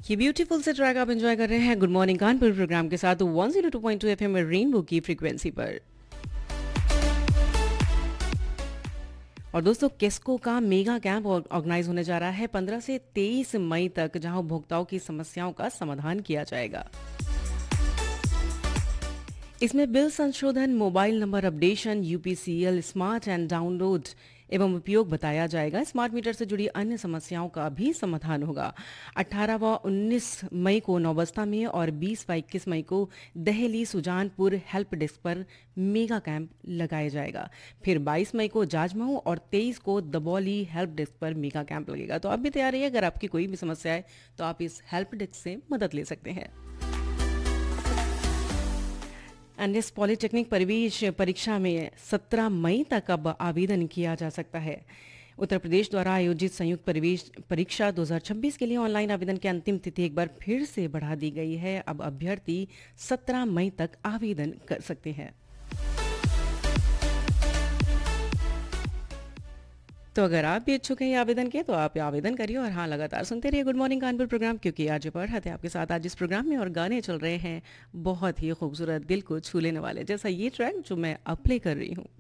ये ब्यूटीफुल से ट्रैक आप एंजॉय कर रहे हैं गुड मॉर्निंग कानपुर प्रोग्राम के साथ 102.2 एफएम रेनबो की फ्रीक्वेंसी पर। और दोस्तों केस्को का मेगा कैंप ऑर्गेनाइज होने जा रहा है 15 से 23 मई तक, जहां उपभोक्ताओं की समस्याओं का समाधान किया जाएगा। इसमें बिल संशोधन, mobile number updation, UPCL, smart and download एवं उपयोग बताया जाएगा। स्मार्ट मीटर से जुड़ी अन्य समस्याओं का भी समाधान होगा। 18 व 19 मई को नौबस्ता में और 20 व 21 मई को दहली सुजानपुर हेल्प डेस्क पर मेगा कैंप लगाया जाएगा। फिर 22 मई को जाजमऊ और 23 को दबौली हेल्प डेस्क पर मेगा कैंप लगेगा। तो आप भी तैयार रहिए, अगर आपकी कोई भी समस्या है तो आप इस हेल्प डेस्क से मदद ले सकते हैं। एनएस पॉलिटेक्निक प्रवेश परीक्षा में 17 मई तक अब आवेदन किया जा सकता है। उत्तर प्रदेश द्वारा आयोजित संयुक्त प्रवेश परीक्षा 2026 के लिए ऑनलाइन आवेदन की अंतिम तिथि एक बार फिर से बढ़ा दी गई है। अब अभ्यर्थी 17 मई तक आवेदन कर सकते हैं। तो अगर आप भी इच्छुक हैं आवेदन के, तो आप आवेदन करिए और हाँ, लगातार सुनते रहिए गुड मॉर्निंग कानपुर प्रोग्राम, क्योंकि आज बढ़त है आपके साथ। आज इस प्रोग्राम में और गाने चल रहे हैं बहुत ही खूबसूरत, दिल को छू लेने वाले, जैसा ये ट्रैक जो मैं अब प्ले कर रही हूँ।